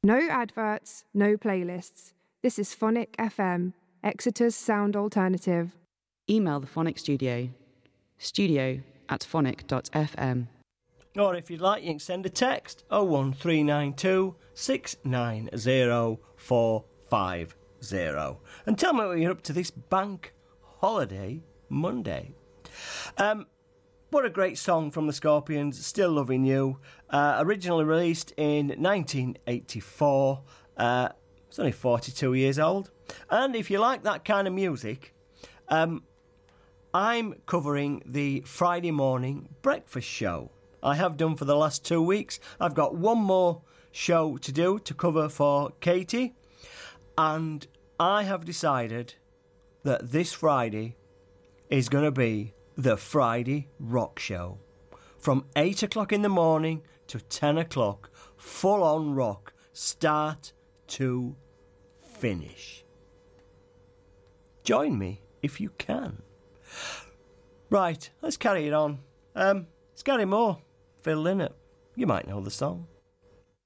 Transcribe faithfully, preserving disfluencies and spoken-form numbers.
No adverts, no playlists. This is Phonic F M, Exeter's sound alternative. Email the Phonic Studio, studio at phonic dot f m. Or if you'd like, you can send a text oh one three nine two, six nine zero, four five zero and tell me what you're up to this bank holiday Monday. Um, what a great song from the Scorpions, Still Loving You. Uh, originally released in nineteen eighty-four. Uh, it's only forty-two years old. And if you like that kind of music, um, I'm covering the Friday morning breakfast show. I have done for the last two weeks. I've got one more show to do to cover for Katie. And I have decided that this Friday is going to be the Friday Rock Show. From eight o'clock in the morning to ten o'clock, full on rock, start to finish. Join me if you can. Right, let's carry it on. Um, it's Gary Moore, Phil Lynott. You might know the song.